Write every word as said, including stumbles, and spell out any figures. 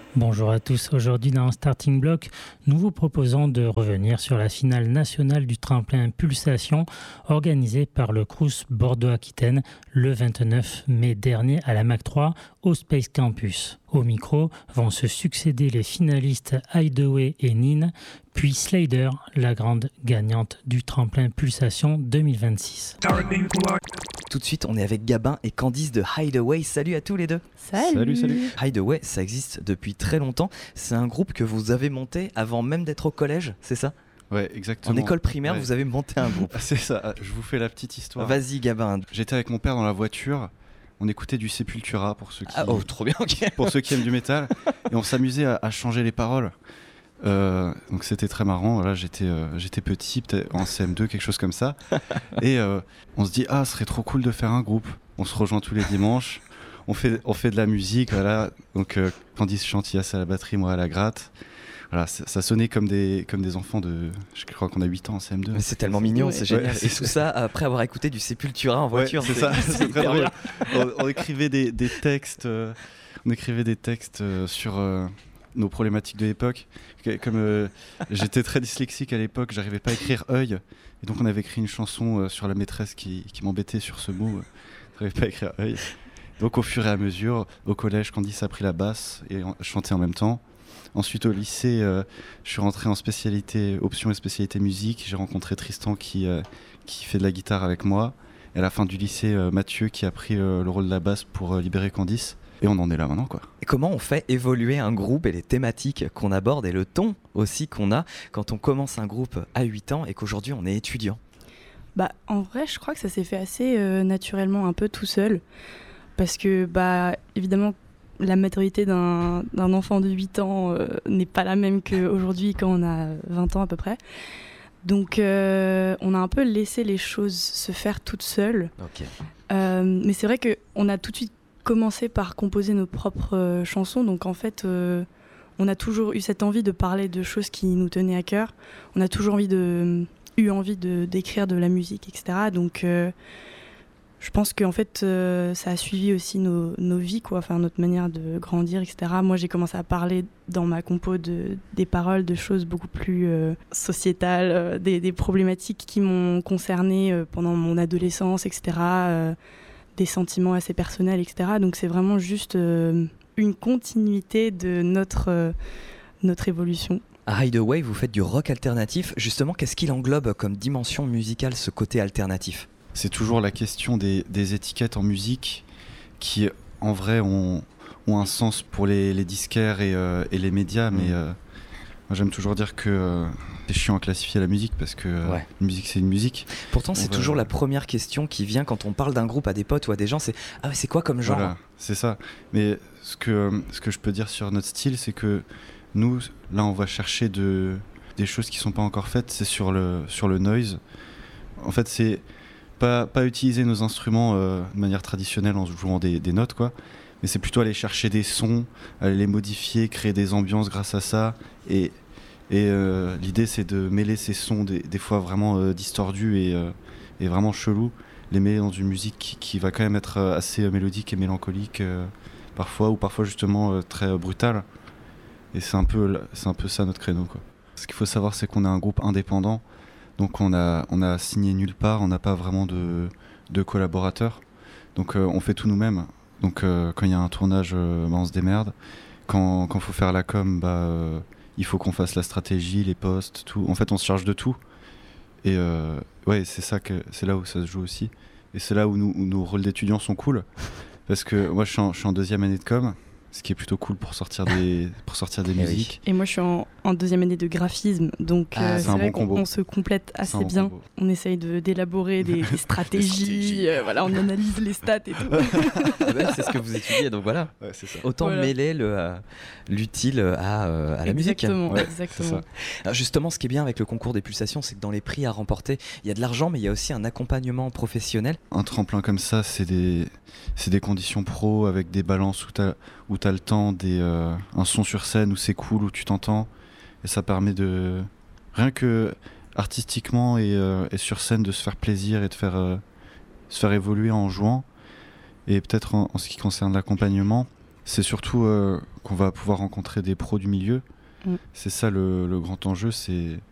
Bonjour à tous, aujourd'hui dans Starting Block, nous vous proposons de revenir sur la finale nationale du tremplin Pulsation organisée par le Crous Bordeaux-Aquitaine le vingt-neuf mai dernier à la M A C trois au Space Campus. Au micro vont se succéder les finalistes Hideaway et Nin, puis Slader, la grande gagnante du tremplin Pulsation deux mille vingt-six. Tout de suite, on est avec Gabin et Candice de Hideaway. Salut à tous les deux. Salut. Salut, salut. Hideaway, ça existe depuis très longtemps. C'est un groupe que vous avez monté avant même d'être au collège, c'est ça ? Ouais, exactement. En école primaire, Ouais. vous avez monté un groupe. C'est ça, je vous fais la petite histoire. Vas-y, Gabin. J'étais avec mon père dans la voiture, on écoutait du Sepultura pour ceux qui, Ah, oh, trop bien, ok. pour ceux qui aiment du métal, et on s'amusait à, à changer les paroles. Euh, donc c'était très marrant. Voilà, j'étais, euh, j'étais petit, peut-être en C M deux, quelque chose comme ça. Et euh, on se dit, ah, ce serait trop cool de faire un groupe. On se rejoint tous les dimanches, on fait, on fait de la musique. Voilà. Donc euh, Candice chante, Yass à la batterie, moi à la gratte. Voilà, ça, ça sonnait comme des, comme des enfants de. Je crois qu'on a huit ans en C M deux. Mais c'est tellement mignon, Ouais. c'est génial. Ouais, et tout ça après avoir écouté du Sepultura en Ouais, voiture. c'est ça, c'est très hyper drôle. bien. On, on écrivait des, des textes, euh, on écrivait des textes euh, sur euh, nos problématiques de l'époque. Que- Comme euh, j'étais très dyslexique à l'époque, j'arrivais pas à écrire œil, et donc on avait écrit une chanson euh, sur la maîtresse qui, qui m'embêtait sur ce mot. Euh, j'arrivais pas à écrire œil. Donc au fur et à mesure, au collège, Candice a pris la basse et on chantait en même temps. Ensuite au lycée, euh, je suis rentré en spécialité option et spécialité musique. J'ai rencontré Tristan qui, euh, qui fait de la guitare avec moi. Et à la fin du lycée, euh, Mathieu qui a pris euh, le rôle de la basse pour euh, libérer Candice. Et on en est là maintenant, quoi. Et comment on fait évoluer un groupe et les thématiques qu'on aborde et le ton aussi qu'on a quand on commence un groupe à huit ans et qu'aujourd'hui on est étudiant ? Bah, en vrai, je crois que ça s'est fait assez euh, naturellement, un peu tout seul. Parce que, bah, évidemment, la maturité d'un, d'un enfant de huit ans euh, n'est pas la même qu'aujourd'hui quand on a vingt ans à peu près. Donc, euh, on a un peu laissé les choses se faire toutes seules. Ok. Euh, mais c'est vrai qu'on a tout de suite commencé par composer nos propres euh, chansons. Donc, en fait, euh, on a toujours eu cette envie de parler de choses qui nous tenaient à cœur. On a toujours envie de, eu envie de, d'écrire de la musique, et cetera. Donc, euh, je pense qu'en fait, euh, ça a suivi aussi nos, nos vies, quoi, enfin, notre manière de grandir, et cetera. Moi, j'ai commencé à parler dans ma compo de, des paroles de choses beaucoup plus euh, sociétales, euh, des, des problématiques qui m'ont concernée euh, pendant mon adolescence, et cetera. Euh, des sentiments assez personnels, et cetera. Donc, c'est vraiment juste euh, une continuité de notre, euh, notre évolution. À Hideaway, vous faites du rock alternatif. Justement, qu'est-ce qu'il englobe comme dimension musicale, ce côté alternatif ? C'est toujours la question des, des étiquettes en musique qui, en vrai, ont, ont un sens pour les, les disquaires et, euh, et les médias. Mais euh, moi, j'aime toujours dire que euh, c'est chiant à classifier la musique parce que euh, Ouais. une musique, c'est une musique. Pourtant, On c'est va- toujours la première question qui vient quand on parle d'un groupe à des potes ou à des gens, c'est « Ah, mais c'est quoi comme genre ?» Voilà, c'est ça. Mais ce que, ce que je peux dire sur notre style, c'est que nous, là, on va chercher de, des choses qui sont pas encore faites. C'est sur le, sur le noise. En fait, c'est pas, pas utiliser nos instruments euh, de manière traditionnelle en jouant des, des notes, quoi. Mais c'est plutôt aller chercher des sons, aller les modifier, créer des ambiances grâce à ça. Et, et euh, l'idée, c'est de mêler ces sons, des, des fois vraiment euh, distordus et, euh, et vraiment chelous, les mêler dans une musique qui, qui va quand même être euh, assez euh, mélodique et mélancolique euh, parfois, ou parfois justement euh, très euh, brutale. Et c'est un peu, c'est un peu ça notre créneau, quoi. Ce qu'il faut savoir, c'est qu'on est un groupe indépendant, donc on a, on a signé nulle part, on n'a pas vraiment de, de collaborateurs, donc euh, on fait tout nous-mêmes. Donc euh, quand il y a un tournage, euh, bah, on se démerde. Quand il faut faire la com, bah, euh, il faut qu'on fasse la stratégie, les posts, tout. En fait, on se charge de tout. Et euh, ouais, c'est ça que, c'est là où ça se joue aussi. Et c'est là où, nous, où nos rôles d'étudiants sont cool. Parce que moi, je suis en, je suis en deuxième année de com, ce qui est plutôt cool pour sortir des, pour sortir des Eh oui. musiques. Et moi, je suis en, en deuxième année de graphisme, donc Ah, euh, c'est c'est un vrai bon qu'on combo. on se complète C'est un assez bon bien. combo. On essaye de, d'élaborer des, des stratégies, stratégies. euh, voilà, on analyse les stats et tout. Ah ben, c'est ce que vous étudiez, donc voilà. Ouais, c'est ça. Autant Voilà. mêler le, euh, l'utile à, euh, à la musique. Exactement, Ouais, exactement. c'est ça. Alors justement, ce qui est bien avec le concours des pulsations, c'est que dans les prix à remporter, il y a de l'argent, mais il y a aussi un accompagnement professionnel. Un tremplin comme ça, c'est des, c'est des conditions pro avec des balances où t'as, où t'as le temps, des, euh, un son sur scène où c'est cool, où tu t'entends. Et ça permet de, rien que artistiquement et, euh, et sur scène, de se faire plaisir et de faire, euh, se faire évoluer en jouant. Et peut-être en, en ce qui concerne l'accompagnement, c'est surtout euh, qu'on va pouvoir rencontrer des pros du milieu. Mm. C'est ça le, le grand enjeu, c'est